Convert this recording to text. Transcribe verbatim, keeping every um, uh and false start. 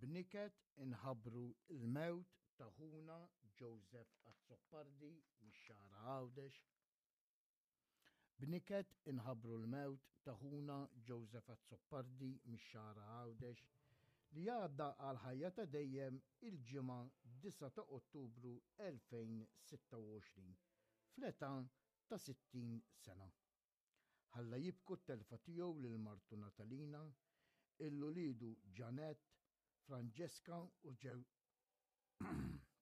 Bniket inħabru il-mewt ta' ħuna Joseph Azzoppardi mix-Xara Għawdex. Bniket inħabru l-mewt ta' ħuna Joseph Azzoppardi mix-Xara Għawdex li għadda għal ħajja ta' dejjem il-ġimgħa disa' ta' Ottubru elfejn sitta u għoxrin fl-età ta' sittin sena. Ħalla jibku t-telfa tiegħu lil martu Natalina, il-ulidu Ġanet, Franġeska u ġew